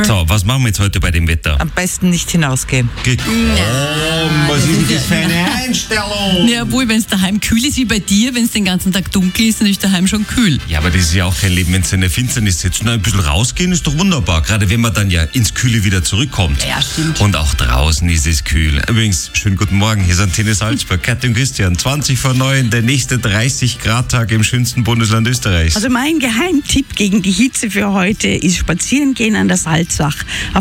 So, was machen wir jetzt heute bei dem Wetter? Am besten nicht hinausgehen. Was ist denn das für eine Einstellung? Ja, obwohl, wenn es daheim kühl ist wie bei dir, wenn es den ganzen Tag dunkel ist, dann ist daheim schon kühl. Ja, aber das ist ja auch kein Leben, wenn es in der Finsternis sitzt. Nur ein bisschen rausgehen ist doch wunderbar. Gerade wenn man dann ja ins Kühle wieder zurückkommt. Ja, stimmt. Und auch draußen ist es kühl. Übrigens, schönen guten Morgen. Hier sind Antenne Salzburg, Katja und Christian. 20 vor 9, der nächste 30-Grad-Tag im schönsten Bundesland Österreichs. Also mein Geheimtipp gegen die Hitze für heute ist Spazierengehen an der Salzach.